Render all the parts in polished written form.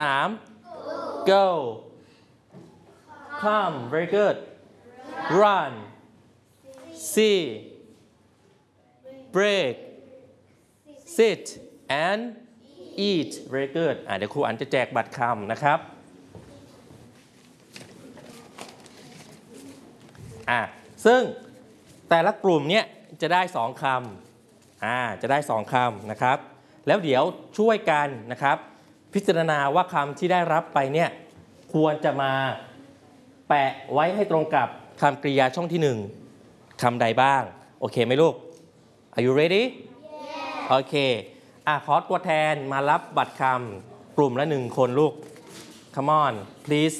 3 go come very good run see break sit and eat very good เดี๋ยวครูอันจะแจกบัตรคำนะครับซึ่งแต่ละกลุ่มเนี่ยจะได้2 คำจะได้2 คำนะครับแล้วเดี๋ยวช่วยกันนะครับพิจารณาว่าคำที่ได้รับไปเนี่ยควรจะมาแปะไว้ให้ตรงกับคำกริยาช่องที่1คำใดบ้างโอเคไหมลูก Are you ready? โอเคขอตัวแทนมารับบัตรคำกลุ่มละ1 คนลูก Come on please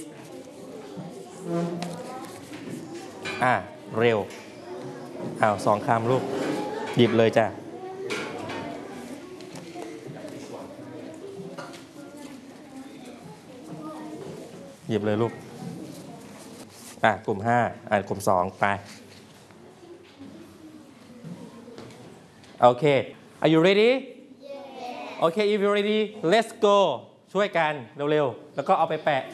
เร็ว2 คำลูกหยิบเลยจ้ะหยิบเลยลูกกลุ่ม5กลุ่ม2ไปโอเค Are you ready? โอเค if you ready let's go ช่วยกันเร็วๆแล้วก็เอาไปแปะ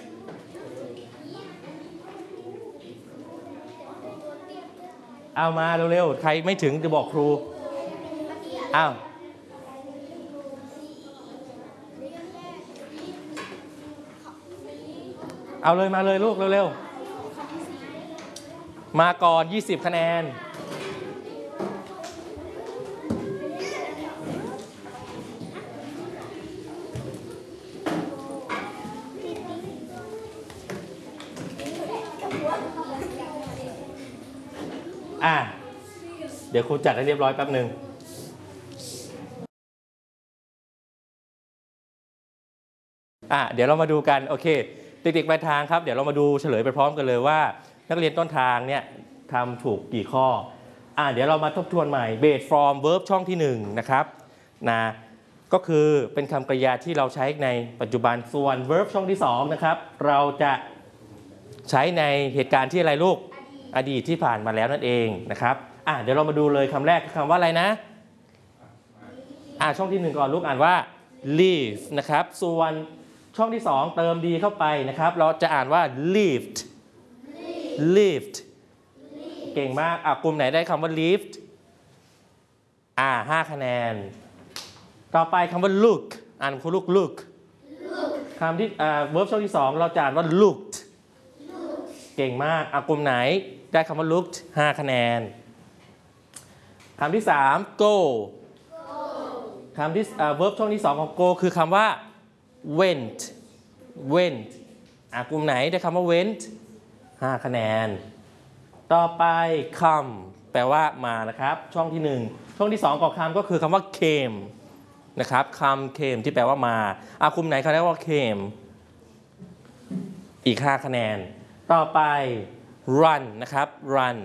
เอามาเร็วๆใครไม่ถึงจะบอกครูเอาเลยมาเลยลูกเร็วๆมาก่อน20 คะแนนเดี๋ยวครูจัดให้เรียบร้อยแป๊บหนึ่งเดี๋ยวเรามาดูกันโอเคเด็กๆปลายทางครับเดี๋ยวเรามาดูเฉลยไปพร้อมกันเลยว่านักเรียนต้นทางเนี่ยทำถูกกี่ข้อเดี๋ยวเรามาทบทวนใหม่ base form verb ช่องที่1นะครับก็คือเป็นคำกริยาที่เราใช้ในปัจจุบันส่วน verb ช่องที่2นะครับเราจะใช้ในเหตุการณ์ที่อะไรลูกอดีตที่ผ่านมาแล้วนั่นเองนะครับเดี๋ยวเรามาดูเลยคำแรกคือคำว่าอะไรนะช่องที่1ก่อนลูกอ่านว่า leave นะครับส่วนช่องที่2เติมดีเข้าไปนะครับเราจะอ่านว่า lived เก่งมากกลุ่มไหนได้คำว่า lived 5 คะแนนต่อไปคำว่า look อ่านคุณlook คำที่verb ช่องที่2เราจะอ่านว่า looked เก่งมากกลุ่มไหนได้คำว่า looked 5 คะแนนคำที่3 go คำที่verb ช่องที่2ของ go คือคำว่า went กลุ่มไหนได้คำว่า went 5 คะแนนต่อไป come แปลว่ามานะครับช่องที่1ช่องที่2ของคำก็คือคำว่า came นะครับ come came ที่แปลว่ามากลุ่มไหนเขาเรียกว่า came อีก5 คะแนนต่อไป run นะครับ run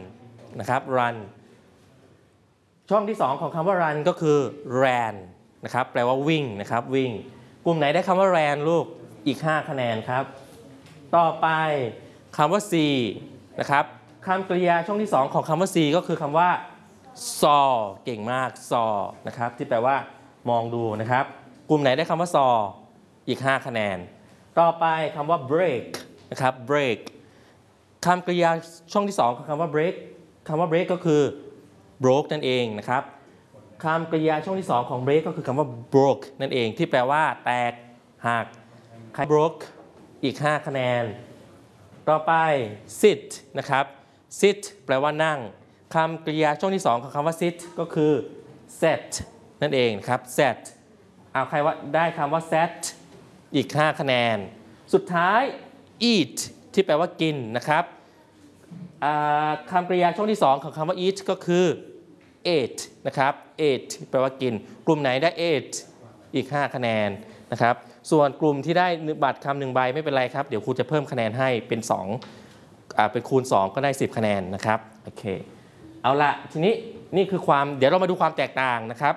ช่องที่2ของคำว่า run ก็คือ ran นะครับแปลว่าวิ่งนะครับวิ่งกลุ่มไหนได้คำว่า ran ลูกอีก5 คะแนนครับต่อไปคำว่า see นะครับคำกริยาช่องที่2ของคำว่า see ก็คือคำว่า saw เก่งมาก saw นะครับที่แปลว่ามองดูนะครับกลุ่มไหนได้คำว่า saw อีก5 คะแนนต่อไปคำว่า break นะครับ break คำกริยาช่องที่2ของคำว่า break คำว่า break ก็คือ broke นั่นเองนะครับคำกริยาช่องที่2ของ break ก็คือคำว่า broke นั่นเองที่แปลว่าแตกหัก broke อีก5 คะแนนต่อไป sit นะครับ sit แปลว่านั่งคำกริยาช่องที่2ของคำว่า sit ก็คือ sat นั่นเองครับ sat ใครว่าได้คำว่า sat อีก5 คะแนนสุดท้าย eat ที่แปลว่ากินนะครับคำกริยาช่องที่2ของคำว่า eat ก็คือ ate นะครับ ate แปลว่ากินกลุ่มไหนได้ ate อีก5 คะแนนนะครับส่วนกลุ่มที่ได้บัตรคำ1 ใบไม่เป็นไรครับเดี๋ยวครูจะเพิ่มคะแนนให้เป็นเป็นคูณ2ก็ได้10 คะแนนนะครับโอเคเอาละทีนี้นี่คือความเดี๋ยวเรามาดูความแตกต่างนะครับ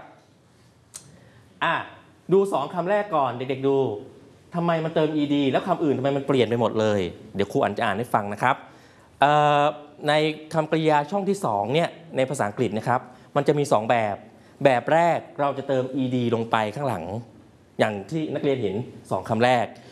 ดู2 คำแรกก่อนเด็กๆดูทำไมมันเติม ed แล้วคำอื่นทำไมมันเปลี่ยนไปหมดเลยเดี๋ยวครูจะอ่านให้ฟังนะครับในคำกริยาช่องที่2เนี่ยในภาษาอังกฤษนะครับมันจะมี2 แบบแรกเราจะเติม ed ลงไปข้างหลังอย่างที่นักเรียนเห็น2 คำแรก